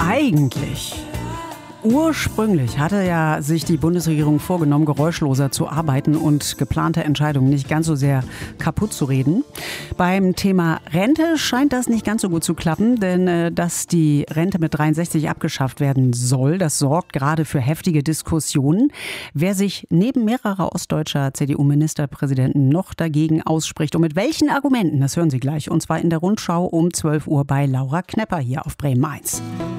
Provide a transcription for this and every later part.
Ursprünglich hatte ja sich die Bundesregierung vorgenommen, geräuschloser zu arbeiten und geplante Entscheidungen nicht ganz so sehr kaputt zu reden. Beim Thema Rente scheint das nicht ganz so gut zu klappen, denn dass die Rente mit 63 abgeschafft werden soll, das sorgt gerade für heftige Diskussionen. Wer sich neben mehrerer ostdeutscher CDU-Ministerpräsidenten noch dagegen ausspricht und mit welchen Argumenten, das hören Sie gleich, und zwar in der Rundschau um 12 Uhr bei Laura Knepper hier auf Bremen 1.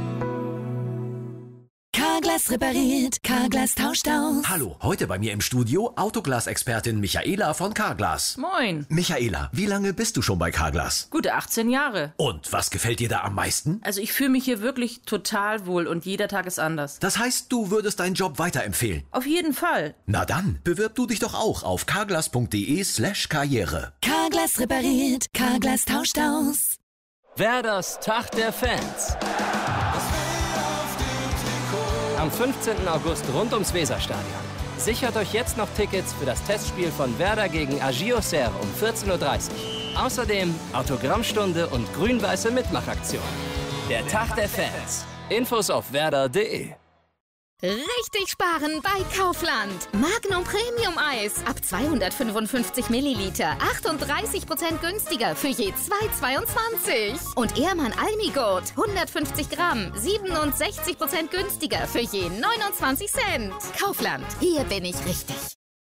Carglass repariert, Carglass tauscht aus. Hallo, heute bei mir im Studio Autoglas-Expertin Michaela von Carglass. Moin. Michaela, wie lange bist du schon bei Carglass? Gute 18 Jahre. Und was gefällt dir da am meisten? Also ich fühle mich hier wirklich total wohl und jeder Tag ist anders. Das heißt, du würdest deinen Job weiterempfehlen? Auf jeden Fall. Na dann, bewirb du dich doch auch auf carglass.de/karriere. Carglass repariert, Carglass tauscht aus. Werders Tag der Fans. Am 15. August rund ums Weserstadion. Sichert euch jetzt noch Tickets für das Testspiel von Werder gegen Agio Serre um 14:30 Uhr. Außerdem Autogrammstunde und grün-weiße Mitmachaktion. Der Tag der Fans. Infos auf werder.de. Richtig sparen bei Kaufland. Magnum Premium Eis ab 255 Milliliter. 38% günstiger für je 2,22. Und Ehrmann Almigurt 150 Gramm. 67% günstiger für je 29 Cent. Kaufland, hier bin ich richtig.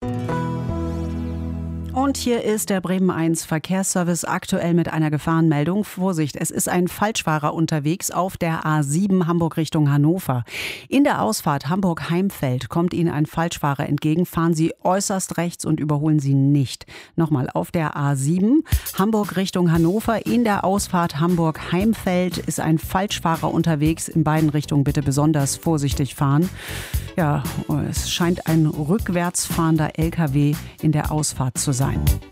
Und hier ist der Bremen 1 Verkehrsservice aktuell mit einer Gefahrenmeldung. Vorsicht, es ist ein Falschfahrer unterwegs auf der A7 Hamburg Richtung Hannover. In der Ausfahrt Hamburg-Heimfeld kommt Ihnen ein Falschfahrer entgegen. Fahren Sie äußerst rechts und überholen Sie nicht. Nochmal, auf der A7 Hamburg Richtung Hannover. In der Ausfahrt Hamburg-Heimfeld ist ein Falschfahrer unterwegs. In beiden Richtungen bitte besonders vorsichtig fahren. Ja, es scheint ein rückwärts fahrender LKW in der Ausfahrt zu sein.